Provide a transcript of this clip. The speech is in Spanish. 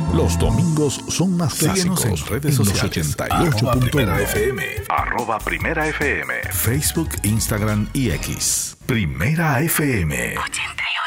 Los domingos son más clásicos. En redes sociales. 88.1 @Primera FM. Facebook, Instagram y X. Primera FM 88.